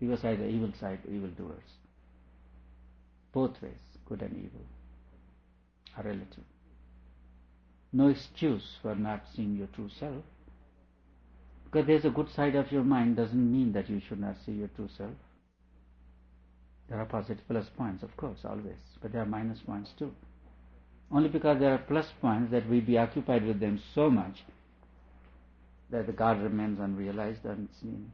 Leave aside the evil side, evildoers. Both ways, good and evil, are relative. No excuse for not seeing your true self. Because there's a good side of your mind doesn't mean that you should not see your true self. There are positive plus points, of course, always, but there are minus points too. Only because there are plus points that we be occupied with them so much that the God remains unrealized, unseen.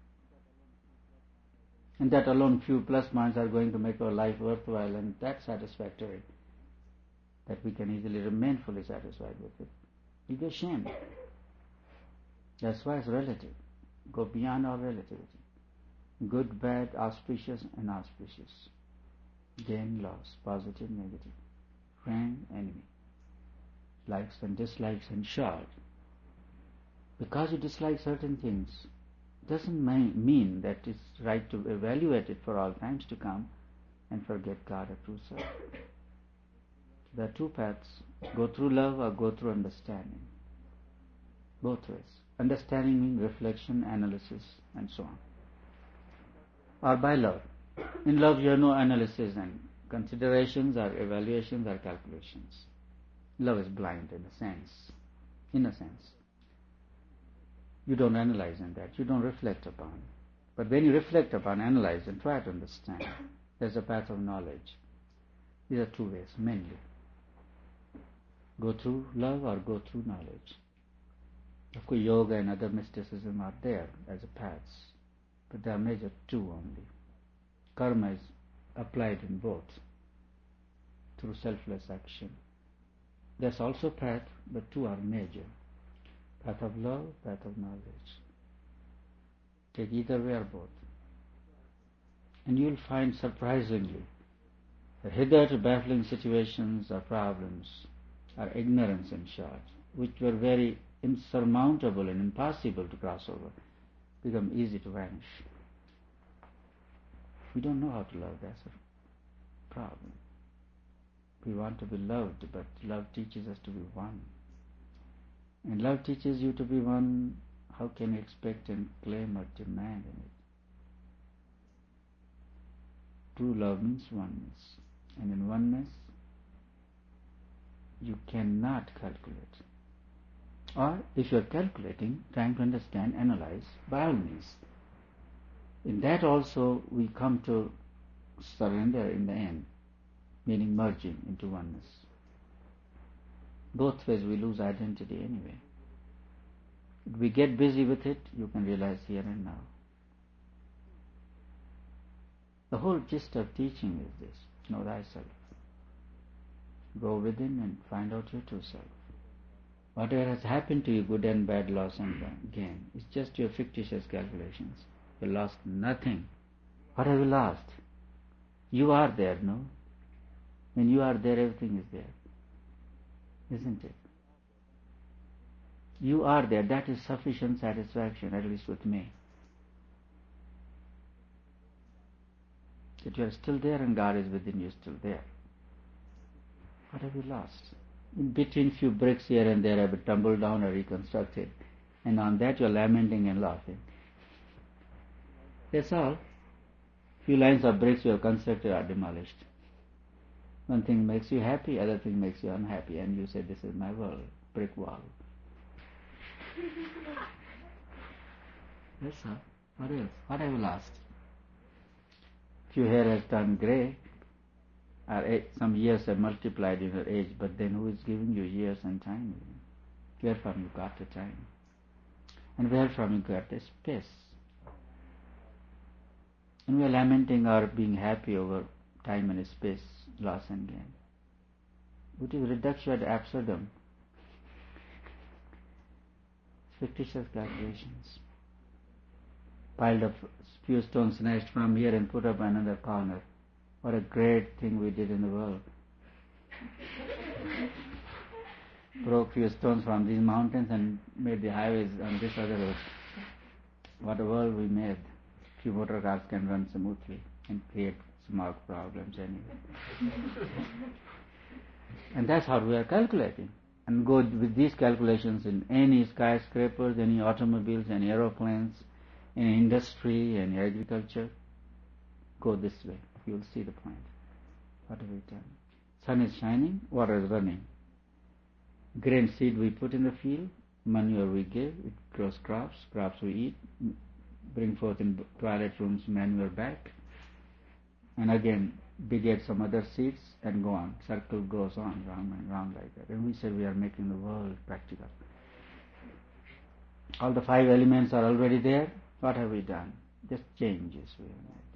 And that alone few plus points are going to make our life worthwhile and that satisfactory, that we can easily remain fully satisfied with it. You'll be ashamed. That's why it's relative. Go beyond all relativity. Good, bad, auspicious, inauspicious. Gain, loss, positive, negative. Friend, enemy. Likes and dislikes, in short. Because you dislike certain things doesn't mean that it's right to evaluate it for all times to come and forget God or true self. There are two paths. Go through love or go through understanding. Both ways. Understanding means reflection, analysis, and so on. Or by love. In love you have no analysis and considerations or evaluations or calculations. Love is blind in a sense. You don't analyze in that. You don't reflect upon. But when you reflect upon, analyze and try to understand, there's a path of knowledge. These are two ways, mainly. Go through love or go through knowledge. Of course, yoga and other mysticism are there as a paths, but there are major two only. Karma is applied in both through selfless action. There's also path, but two are major. Path of love, path of knowledge. Take either way or both. And you'll find surprisingly that hitherto baffling situations or problems or ignorance in short, which were very insurmountable and impossible to cross over, become easy to vanish. We don't know how to love, that's a problem. We want to be loved, but love teaches us to be one. And love teaches you to be one, how can you expect and claim or demand in it? True love means oneness. And in oneness, you cannot calculate. Or if you are calculating, trying to understand, analyze, by all means. In that also we come to surrender in the end, meaning merging into oneness. Both ways we lose identity anyway. If we get busy with it, you can realize here and now. The whole gist of teaching is this: know thyself. Go within and find out your true self. Whatever has happened to you, good and bad, loss and gain, is just your fictitious calculations. You lost nothing. What have you lost? You are there, no? When you are there, everything is there. Isn't it? You are there. That is sufficient satisfaction, at least with me. That you are still there and God is within you, still there. What have you lost? In between few bricks here and there have been tumbled down or reconstructed, and on that you are lamenting and laughing. That's all. Few lines of bricks you have constructed are demolished. One thing makes you happy, other thing makes you unhappy, and you say, this is my world, brick wall. That's all. What else? What have you lost? If your hair has turned grey, or some years have multiplied in your age, but then who is giving you years and time? Where from you got the time? And where from you got the space? And we are lamenting or being happy over time and space, loss and gain. Which is reduction ad absurdum. Fictitious calculations. Piled up few stones snatched from here and put up another corner. What a great thing we did in the world. Broke few stones from these mountains and made the highways on this other road. What a world we made. Few motor cars can run smoothly and create smog problems anyway. And that's how we are calculating. And go with these calculations in any skyscrapers, any automobiles, any aeroplanes, in industry and agriculture, go this way. You'll see the point. What have we done? Sun is shining, water is running. Grain seed we put in the field, manure we give, it grows crops, crops we eat, bring forth in toilet rooms manure back, and again beget some other seeds and go on. Circle goes on round and round like that. And we say we are making the world practical. All the 5 elements are already there. What have we done? Just changes we have made.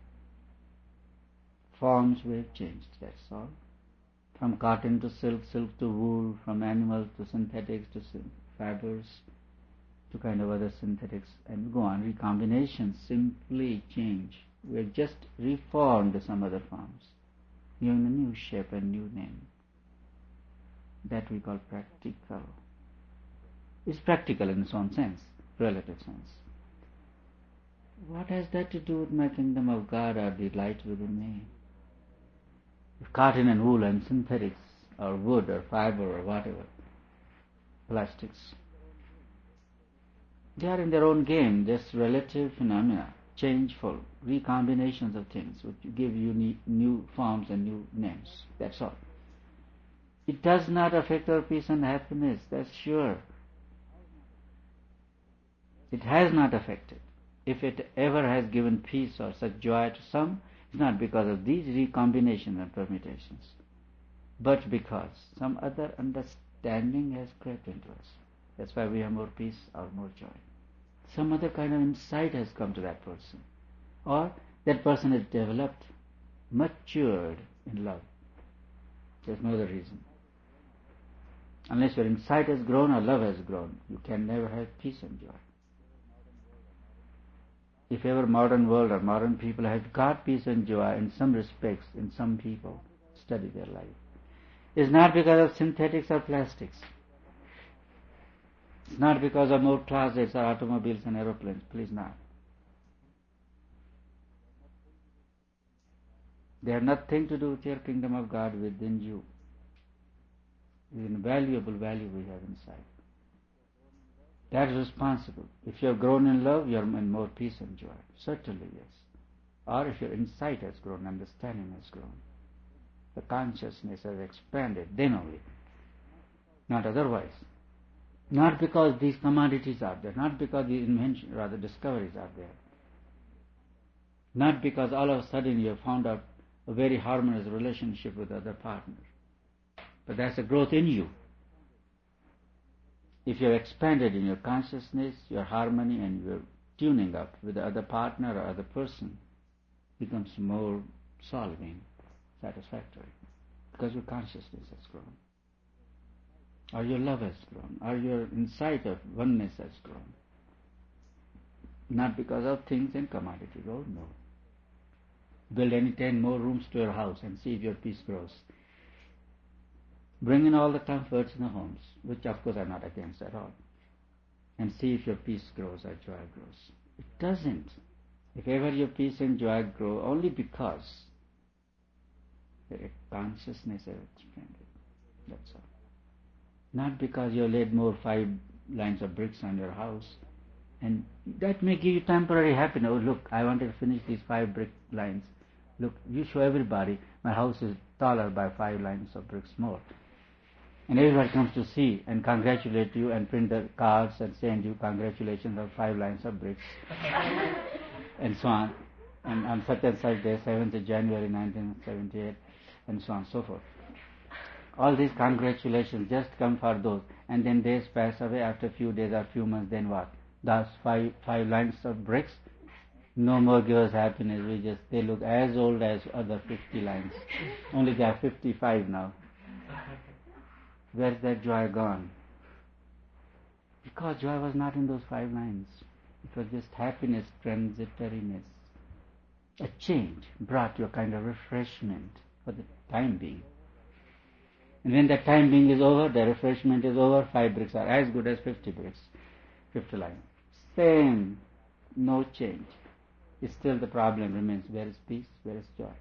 Forms we have changed, that's all. From cotton to silk, silk to wool, from animals to synthetics to fibers to kind of other synthetics, and go on. Recombinations simply change. We have just reformed some other forms, giving a new shape and new name. That we call practical. It's practical in its own sense, relative sense. What has that to do with my kingdom of God or delight within me? If cotton and wool and synthetics or wood or fiber or whatever, plastics, they are in their own game, just relative phenomena, changeful, recombinations of things which give you new forms and new names. That's all. It does not affect our peace and happiness, that's sure. It has not affected. If it ever has given peace or such joy to some, it's not because of these recombinations and permutations, but because some other understanding has crept into us. That's why we have more peace or more joy. Some other kind of insight has come to that person, or that person has developed, matured in love. There's no other reason. Unless your insight has grown or love has grown, you can never have peace and joy. If ever modern world or modern people have got peace and joy in some respects, in some people, study their life. It's not because of synthetics or plastics. It's not because of more closets or automobiles and aeroplanes. Please not. They have nothing to do with your kingdom of God within you. It's an invaluable value we have inside. That is responsible. If you have grown in love, you are in more peace and joy. Certainly, yes. Or if your insight has grown, understanding has grown, the consciousness has expanded, then only. Not otherwise. Not because these commodities are there, not because these inventions, rather discoveries are there. Not because all of a sudden you have found out a very harmonious relationship with other partner. But that's a growth in you. If you have expanded in your consciousness, your harmony and your tuning up with the other partner or other person becomes more solving, satisfactory, because your consciousness has grown, or your love has grown, or your insight of oneness has grown. Not because of things and commodities. Oh no. Build any 10 more rooms to your house and see if your peace grows. Bring in all the comforts in the homes, which of course I'm not against at all, and see if your peace grows or joy grows. It doesn't. If ever your peace and joy grow, only because your consciousness has expanded. That's all. Not because you laid more 5 lines of bricks on your house, and that may give you temporary happiness. Oh, look, I wanted to finish these 5 brick lines. Look, you show everybody, my house is taller by 5 lines of bricks more. And everybody comes to see and congratulate you and print the cards and send you congratulations on 5 lines of bricks and so on. And on such and such day, 7th of January 1978, and so on and so forth. All these congratulations just come for those, and then days pass away. After a few days or few months, then what? Those five lines of bricks no more give us happiness. They look as old as other 50 lines. Only they are 55 now. Where's that joy gone? Because joy was not in those 5 lines. It was just happiness, transitoriness. A change brought you a kind of refreshment for the time being. And when that time being is over, the refreshment is over, 5 bricks are as good as 50 bricks, 50 lines. Same, no change. It's still the problem remains. Where is peace? Where is joy?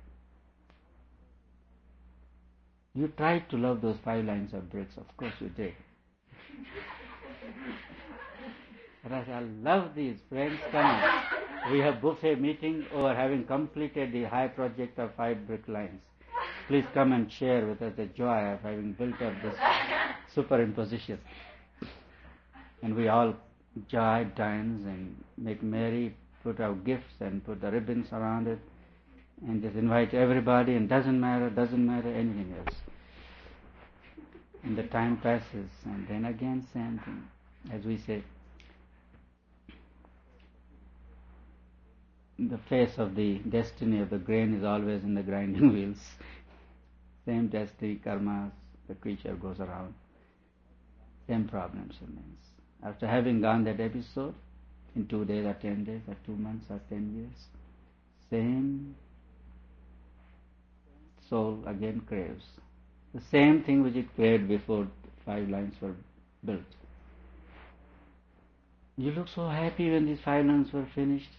You tried to love those 5 lines of bricks. Of course you did. But I love these friends. Come on. We have buffet meeting over having completed the high project of 5 brick lines. Please come and share with us the joy of having built up this superimposition. And we all joy, dance and make merry, put our gifts and put the ribbons around it and just invite everybody, and doesn't matter anything else. And the time passes and then again same thing. As we say, the face of the destiny of the grain is always in the grinding wheels. Same destiny, karmas, the creature goes around. Same problems remains. After having gone that episode, in 2 days or 10 days or 2 months or 10 years, same soul again craves. The same thing which it craved before 5 lines were built. You look so happy when these 5 lines were finished.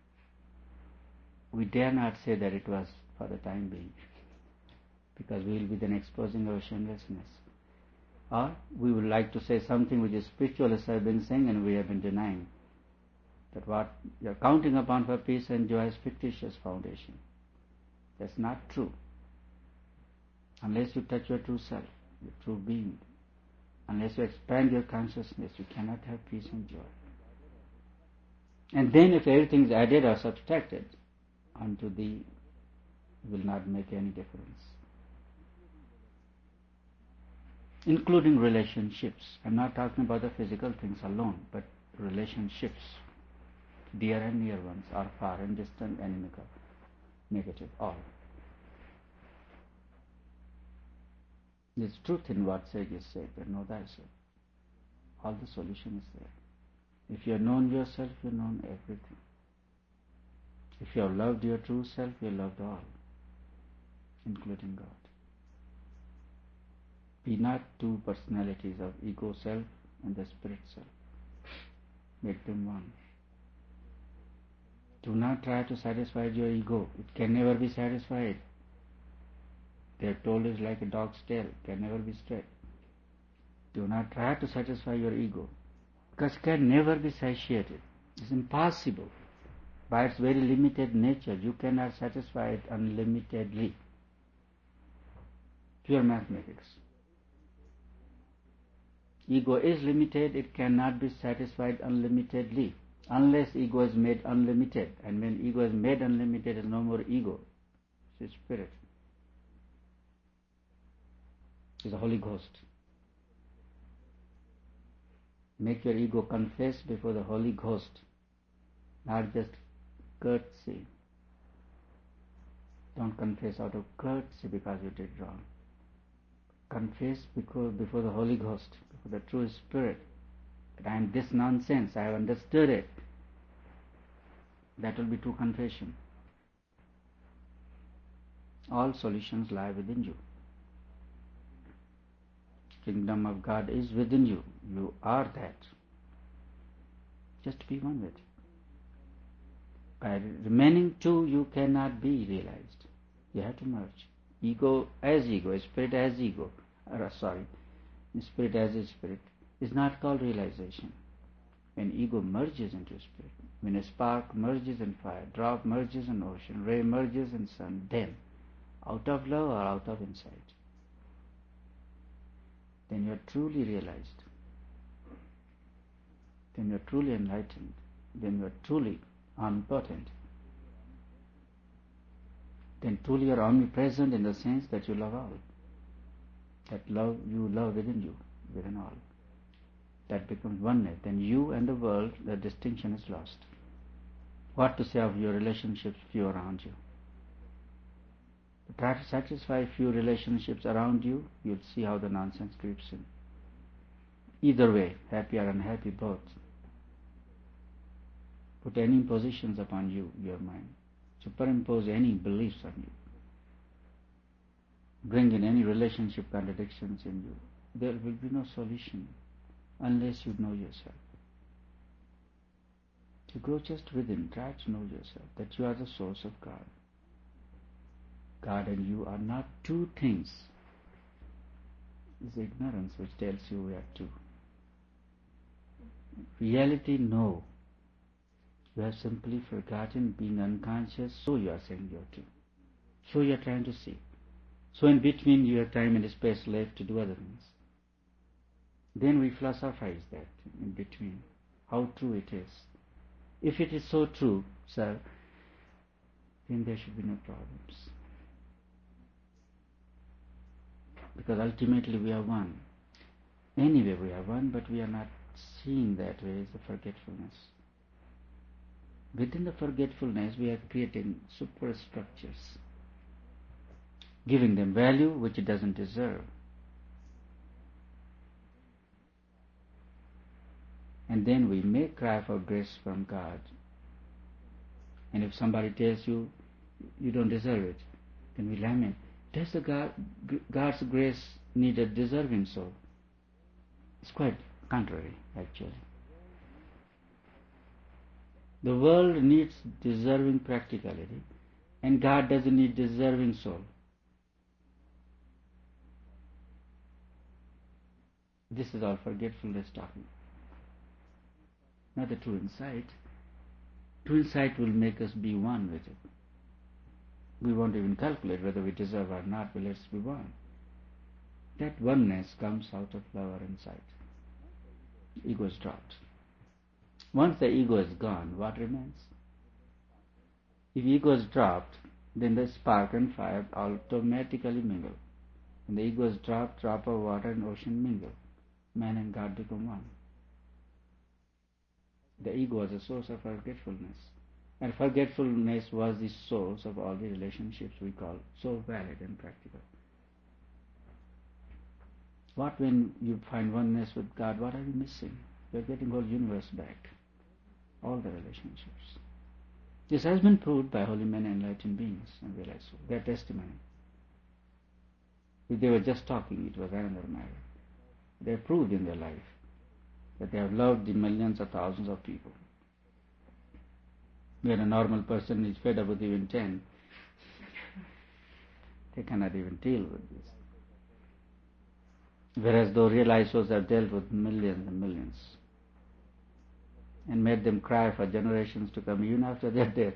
We dare not say that it was for the time being, because we will be then exposing our shamelessness. Or we would like to say something which is spiritualists have been saying and we have been denying. That what you are counting upon for peace and joy is fictitious foundation. That's not true. Unless you touch your true self, your true being, unless you expand your consciousness, you cannot have peace and joy. And then if everything is added or subtracted unto thee, it will not make any difference. Including relationships. I'm not talking about the physical things alone, but relationships, dear and near ones, or far and distant, inimical, negative, all. There's truth in what sages say, but know thyself. All the solution is there. If you have known yourself, you have known everything. If you have loved your true self, you have loved all, including God. Be not 2 personalities of ego self and the spirit self. Make them one. Do not try to satisfy your ego. It can never be satisfied. Their tail is like a dog's tail, can never be straight. Do not try to satisfy your ego, because it can never be satiated. It's impossible. By its very limited nature, you cannot satisfy it unlimitedly. Pure mathematics. Ego is limited, it cannot be satisfied unlimitedly, unless ego is made unlimited. And when ego is made unlimited, there is no more ego. It's spirit. It's the Holy Ghost. Make your ego confess before the Holy Ghost, not just courtesy. Don't confess out of courtesy because you did wrong. Confess before the Holy Ghost, before the true Spirit, that I am this nonsense, I have understood it. That will be true confession. All solutions lie within you. Kingdom of God is within you. You are that. Just be one with it. By remaining 2, you cannot be realized. You have to merge. Ego as ego, spirit as ego. Spirit as a spirit is not called realization. When ego merges into spirit, when a spark merges in fire, drop merges in ocean, ray merges in sun, then out of love or out of insight, then you are truly realized. Then you are truly enlightened. Then you are truly omnipotent. Then truly you are omnipresent in the sense that you love all. That love you love within you, within all. That becomes oneness. Then you and the world, the distinction is lost. What to say of your relationships, few around you? Try to satisfy few relationships around you, you'll see how the nonsense creeps in. Either way, happy or unhappy, both. Put any impositions upon you, your mind. Superimpose any beliefs on you. Bring in any relationship contradictions in you. There will be no solution unless you know yourself. To go just within, try to know yourself, that you are the source of God. God and you are not 2 things. It's ignorance which tells you we are 2. Reality, no. You have simply forgotten being unconscious, so you are saying you're true. So you are trying to see. So in between you have time and space left to do other things. Then we philosophize that in between, how true it is. If it is so true, sir, then there should be no problems. Because ultimately we are one. Anyway we are one, but we are not seeing that way as the forgetfulness. Within the forgetfulness we are creating superstructures, giving them value which it doesn't deserve. And then we may cry for grace from God. And if somebody tells you, you don't deserve it, then we lament. Does God's grace need a deserving soul? It's quite contrary, actually. The world needs deserving practicality, and God doesn't need deserving soul. This is all forgetfulness talking. Not a true insight. True insight will make us be one with it. We won't even calculate whether we deserve or not, but let's be one. That oneness comes out of love or insight. Ego is dropped. Once the ego is gone, what remains? If ego is dropped, then the spark and fire automatically mingle. When the ego is dropped, drop of water and ocean mingle. Man and God become one. The ego was the source of forgetfulness. And forgetfulness was the source of all the relationships we call so valid and practical. What when you find oneness with God, what are you missing? You're getting whole universe back. All the relationships. This has been proved by holy men and enlightened beings, and realize so. Their testimony. If they were just talking, it was another matter. They have proved in their life that they have loved the millions or thousands of people. When a normal person is fed up with even 10, they cannot even deal with this. Whereas those realized souls have dealt with millions and millions and made them cry for generations to come, even after their death.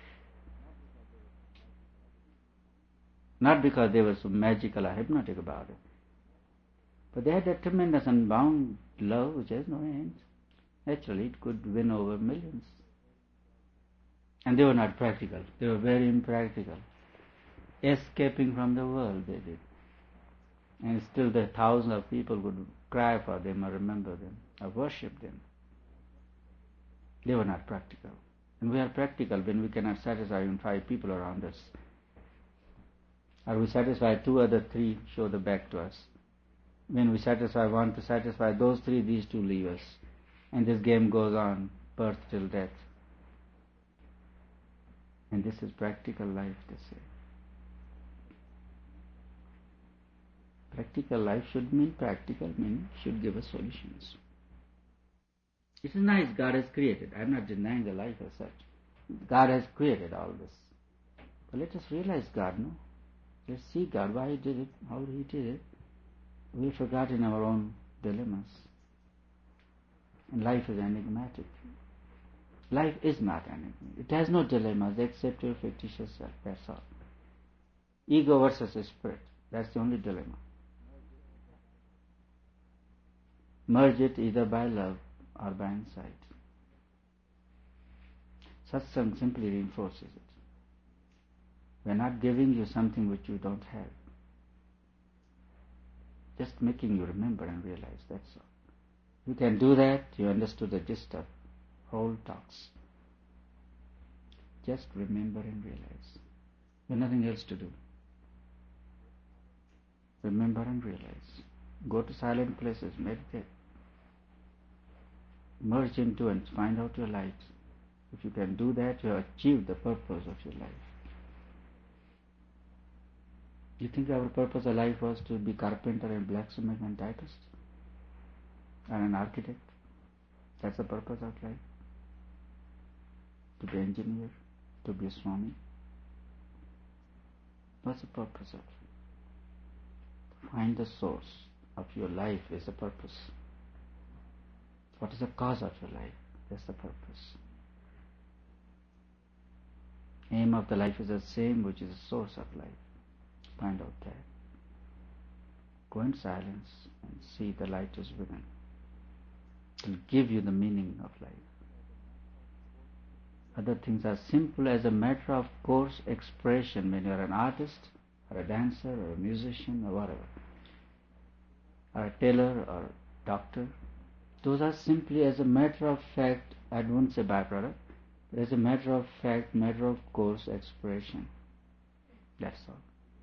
Not because they were so magical or hypnotic about it, but they had that tremendous unbound love which has no end. Naturally, it could win over millions. And they were not practical. They were very impractical. Escaping from the world, they did. And still the thousands of people would cry for them or remember them or worship them. They were not practical. And we are practical when we cannot satisfy even 5 people around us. Or we satisfy 2 other 3 show the back to us. When we want to satisfy those 3, these 2 leave us. And this game goes on, birth till death. And this is practical life, they say. Practical life should mean practical, meaning should give us solutions. It is nice God has created. I am not denying the life as such. God has created all this. But let us realize God, no? Let's see God, why He did it, how He did it. We've forgotten our own dilemmas. And life is enigmatic. Life is not enigmatic. It has no dilemmas except your fictitious self, that's all. Ego versus spirit, that's the only dilemma. Merge it either by love or by insight. Satsang simply reinforces it. We are not giving you something which you don't have. Just making you remember and realize, that's all. You can do that, you understood the gist of whole talks. Just remember and realize. There's nothing else to do. Remember and realize. Go to silent places, meditate. Merge into and find out your light. If you can do that, you have achieved the purpose of your life. You think our purpose of life was to be carpenter and blacksmith and typist? And an architect? That's the purpose of life? To be an engineer? To be a Swami? What's the purpose of it? To find the source of your life is the purpose. What is the cause of your life? That's the purpose. Aim of the life is the same, which is the source of life. Find out that. Go in silence and see the light is within. It will give you the meaning of life. Other things are simple as a matter of course expression when you are an artist, or a dancer, or a musician, or whatever, or a tailor, or a doctor. Those are simply as a matter of fact, I won't say byproduct, but as a matter of fact, matter of course expression. That's all.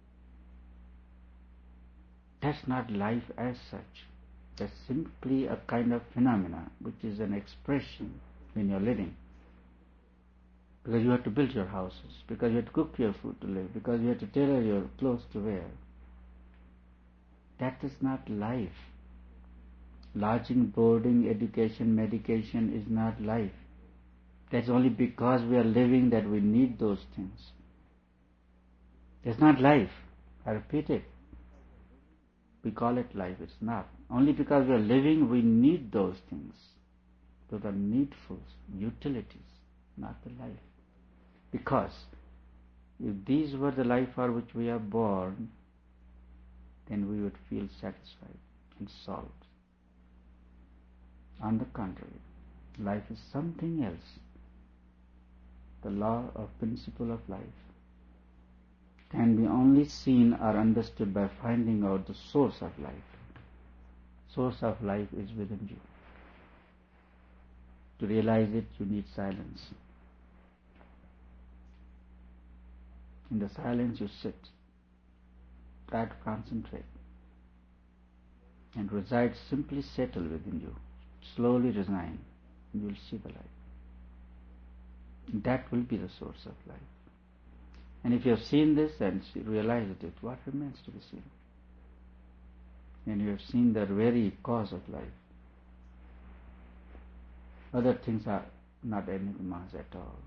That's not life as such. That's simply a kind of phenomena which is an expression when you're living. Because you have to build your houses, because you have to cook your food to live, because you have to tailor your clothes to wear. That is not life. Lodging, boarding, education, medication is not life. That's only because we are living that we need those things. It's not life. I repeat it. We call it life. It's not. Only because we are living, we need those things. Those are needful utilities, not the life. Because if these were the life for which we are born, then we would feel satisfied and solved. On the contrary, life is something else. The law or principle of life can be only seen or understood by finding out the source of life. Source of life is within you. To realize it, you need silence. In the silence you sit, try to concentrate, and reside, simply settle within you. Slowly resign, and you will see the light. That will be the source of life. And if you have seen this and realized it, what remains to be seen? And you have seen the very cause of life. Other things are not enigmas at all.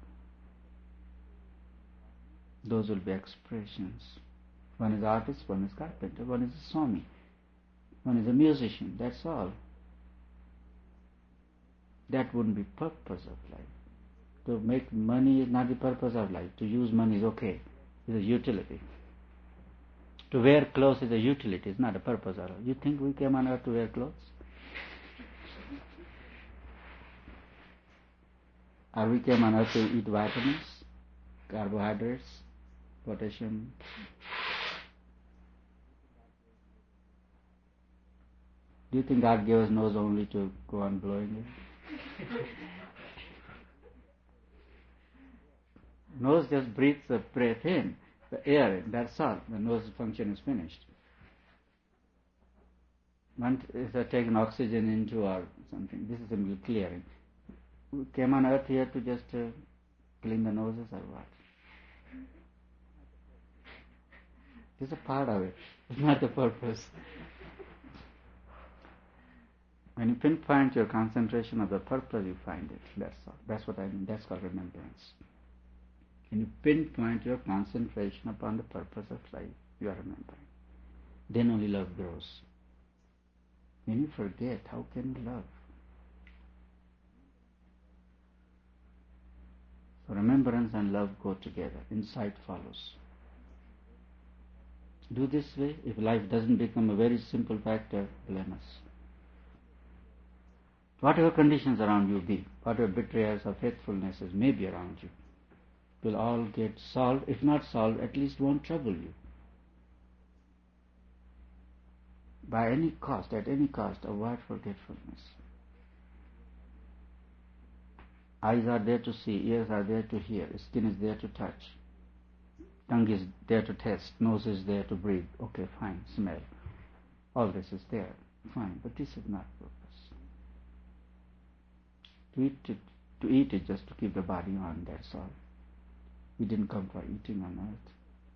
Those will be expressions. One is artist, one is carpenter, one is a Swami, one is a musician, that's all. That wouldn't be purpose of life. To make money is not the purpose of life. To use money is okay. It's a utility. To wear clothes is a utility. It's not a purpose of life. You think we came on earth to wear clothes? Or we came on earth to eat vitamins, carbohydrates, potassium? Do you think God gave us nose only to go on blowing it? Nose just breathes the breath in, the air in, that's all. The nose function is finished. One is taking oxygen into or something. This is simply clearing. We came on earth here to just clean the noses or what? This is a part of it. It's not the purpose. When you pinpoint your concentration of the purpose, you find it. That's all. That's what I mean. That's called remembrance. When you pinpoint your concentration upon the purpose of life, you are remembering. Then only love grows. When you forget, how can you love? So remembrance and love go together. Insight follows. Do this way. If life doesn't become a very simple factor, blame us. Whatever conditions around you be, whatever betrayals or faithfulnesses may be around you, will all get solved. If not solved, at least won't trouble you. By any cost, at any cost, avoid forgetfulness. Eyes are there to see, ears are there to hear, skin is there to touch, tongue is there to taste, nose is there to breathe. Okay, fine, smell. All this is there, fine, but this is not purpose. To eat it just to keep the body on, that's all. We didn't come for eating on earth.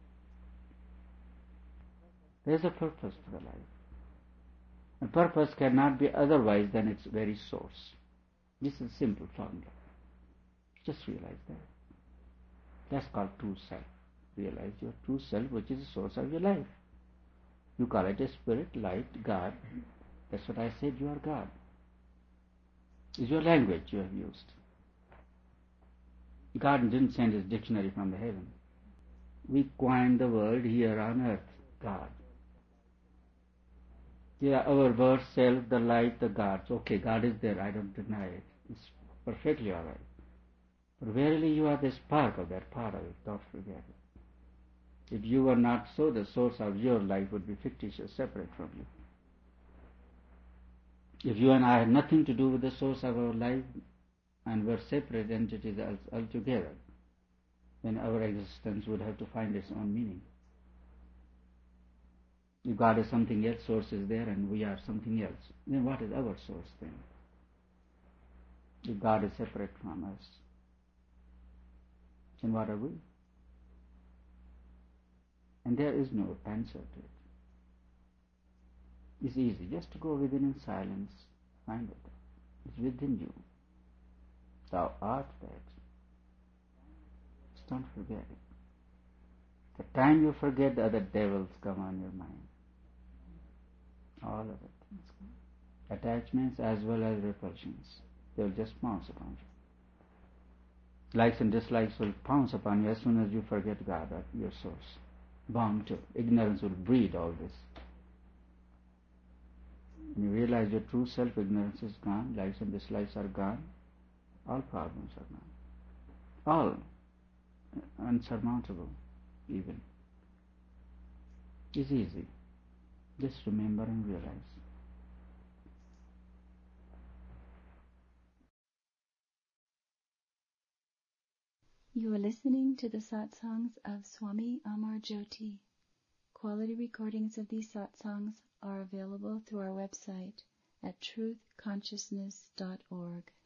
There's a purpose to the life. And purpose cannot be otherwise than its very source. This is a simple formula. Just realize that. That's called true self. Realize your true self, which is the source of your life. You call it a spirit, light, God. That's what I said, you are God. It's your language you have used. God didn't send his dictionary from the heaven. We coined the word here on earth, God. Yeah, our word, self, the light, the gods. Okay, God is there, I don't deny it. It's perfectly all right. But verily you are the spark of that part of it, don't forget it. If you were not so, the source of your life would be fictitious, separate from you. If you and I had nothing to do with the source of our life and were separate entities altogether, then our existence would have to find its own meaning. If God is something else, source is there, and we are something else, then what is our source then? If God is separate from us, then what are we? And there is no answer to it. It's easy just to go within in silence, find it. It's within you. Thou art that. Just don't forget it. The time you forget, the other devils come on your mind. All of it. Attachments as well as repulsions. They will just pounce upon you. Likes and dislikes will pounce upon you as soon as you forget God, your source. Bound to. Ignorance will breed all this. When you realize your true self, ignorance is gone, likes and dislikes are gone, all problems are gone. All unsurmountable, even. It's easy. Just remember and realize. You are listening to the satsangs of Swami Amar Jyoti. Quality recordings of these satsangs are available through our website at truthconsciousness.org.